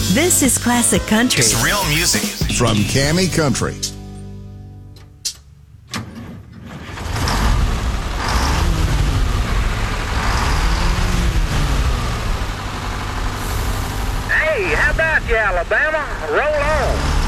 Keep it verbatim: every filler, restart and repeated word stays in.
This is classic country. It's real music. From Cammy Country. Hey, how about you, Alabama? Roll on.